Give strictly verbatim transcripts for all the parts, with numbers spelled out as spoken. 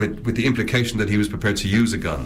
with, with the implication that he was prepared to use a gun.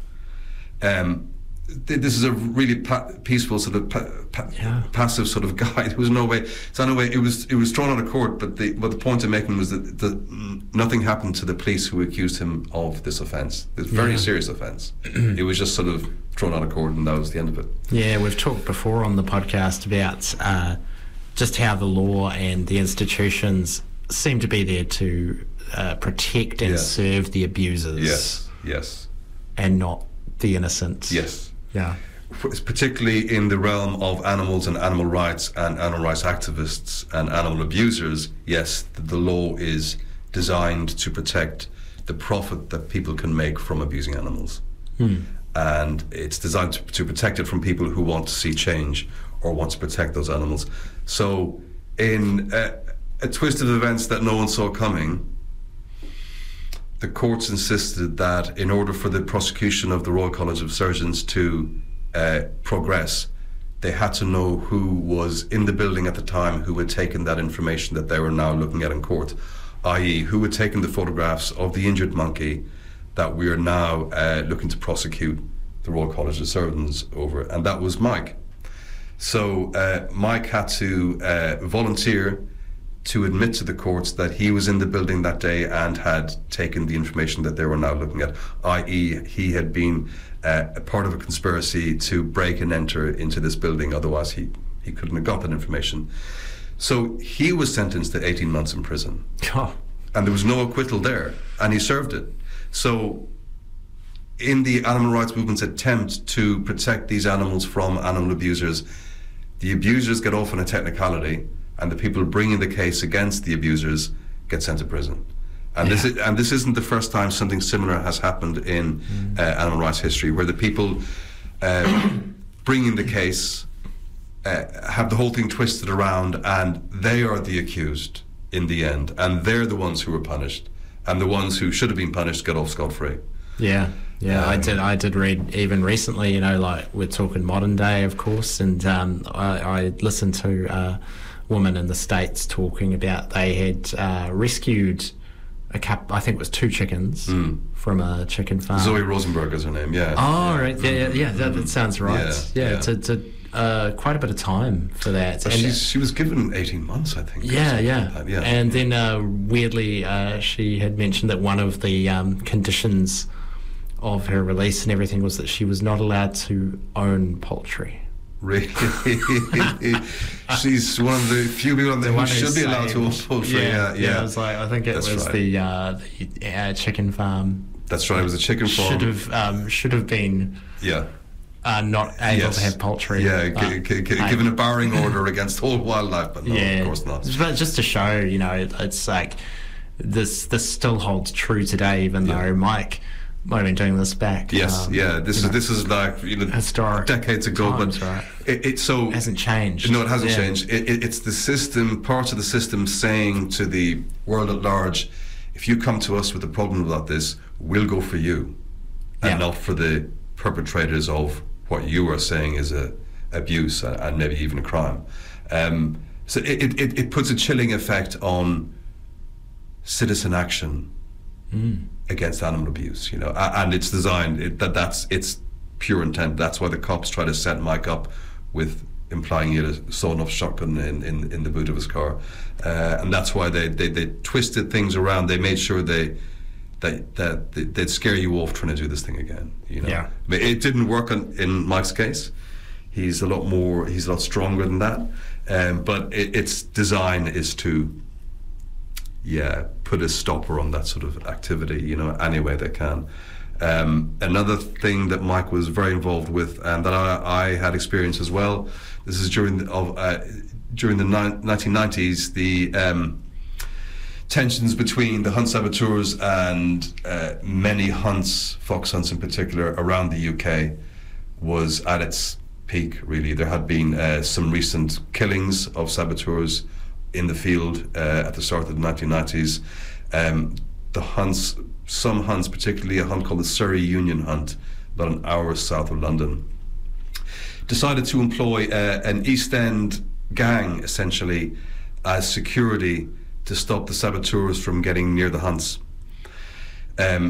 Um, th- this is a really pa- peaceful sort of pa- pa- yeah. passive sort of guy. There was no way. So no way. It was it was thrown out of court. But the but the point I'm making was that the, nothing happened to the police who accused him of this offence. This very yeah. serious offence. It was just sort of thrown out of court, and that was the end of it. Yeah, we've talked before on the podcast about uh, just how the law and the institutions seem to be there to uh, protect and yeah. serve the abusers. Yes. Yes. And not the innocent. Yes. Yeah. Particularly in the realm of animals and animal rights and animal rights activists and animal abusers, yes, the, the law is designed to protect the profit that people can make from abusing animals. Hmm. And it's designed to, to protect it from people who want to see change or want to protect those animals. So in a, a twist of events that no one saw coming, the courts insisted that in order for the prosecution of the Royal College of Surgeons to uh, progress, they had to know who was in the building at the time who had taken that information that they were now looking at in court, that is who had taken the photographs of the injured monkey that we are now uh, looking to prosecute the Royal College of Surgeons over, and that was Mike. So uh, Mike had to uh, volunteer to admit to the courts that he was in the building that day and had taken the information that they were now looking at, that is he had been uh, a part of a conspiracy to break and enter into this building, otherwise he, he couldn't have got that information. So he was sentenced to eighteen months in prison. Oh. And there was no acquittal there, and he served it. So in the animal rights movement's attempt to protect these animals from animal abusers, the abusers get off on a technicality, and the people bringing the case against the abusers get sent to prison. And yeah. this is, and this isn't the first time something similar has happened in mm. uh, animal rights history, where the people uh, bringing the case uh, have the whole thing twisted around, and they are the accused in the end, and they're the ones who were punished, and the ones who should have been punished get off scot-free. Yeah, yeah, um, I did. I did read even recently. You know, like we're talking modern day, of course, and um, I, I listened to a woman in the States talking about they had uh, rescued a couple, I think it was two chickens mm. from a chicken farm. Zoe Rosenberg is her name. Yeah. Oh, yeah. right. Yeah, yeah, yeah that, that sounds right. Yeah, yeah, yeah. It's, a, it's a, uh, quite a bit of time for that. And she's, she was given eighteen months, I think. Yeah, yeah. Like yeah. And then uh, weirdly, uh, she had mentioned that one of the um, conditions of her release and everything was that she was not allowed to own poultry. Really? She's one of the few people on there who should be allowed to own poultry. Yeah, yeah, yeah. yeah. It was like, I think it That's was right. the, uh, the uh, chicken farm. That's right. It was a chicken farm. Should have um, should have been. Yeah. Uh, not able yes. to have poultry. Yeah, g- g- g- given a barring order against all wildlife, but no, yeah, of course not. But just to show, you know, it, it's like this. This still holds true today, even yeah. though Mike might have been doing this back. Yes, um, yeah. This is know, this is like you know historic decades ago, times, but right. it, it so it hasn't changed. No, it hasn't yeah. changed. It, it, it's the system, parts of the system, saying to the world at large, if you come to us with a problem about this, we'll go for you, and yeah. not for the perpetrators of what you are saying is a abuse and maybe even a crime. Um, so it, it, it puts a chilling effect on citizen action mm. against animal abuse, you know, and it's designed it, that that's its pure intent. That's why the cops try to set Mike up with implying he had a sawn-off shotgun in, in, in the boot of his car, uh, and that's why they, they, they twisted things around. They made sure they that that they'd scare you off trying to do this thing again. You know, yeah. I mean, it didn't work on, in Mike's case. He's a lot more. He's a lot stronger than that. Um, but it, its design is to, yeah, put a stopper on that sort of activity. You know, any way they can. Um, another thing that Mike was very involved with, and that I, I had experience as well. This is during the, of uh, during the ni- nineteen nineties. The um, tensions between the hunt saboteurs and uh, many hunts, fox hunts in particular, around the U K was at its peak, really. There had been uh, some recent killings of saboteurs in the field uh, at the start of the nineteen nineties. Um, the hunts, some hunts, particularly a hunt called the Surrey Union Hunt, about an hour south of London, decided to employ uh, an East End gang, essentially, as security to stop the saboteurs from getting near the hunts. um,